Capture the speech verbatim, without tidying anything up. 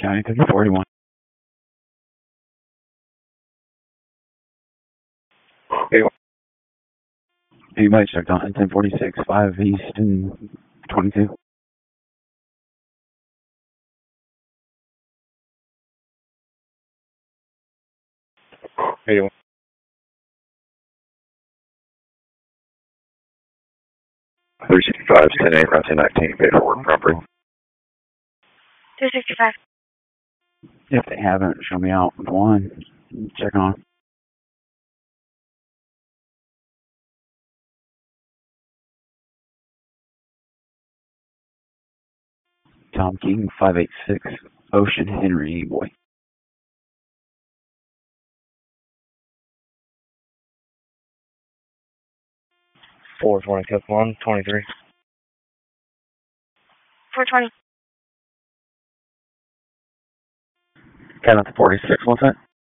County thirty forty-one. eighty-one. Anybody checked on ten forty-six, five East and twenty-two? eighty-one. three sixty-five, ten eight, route ten nineteen, pay for work property. three sixty-five. If they haven't, show me out with one. Check on. Tom King, five eight six, Ocean Henry Boy. four twenty, Cook one, twenty-three. four twenty. Got out the forty-six, what's that?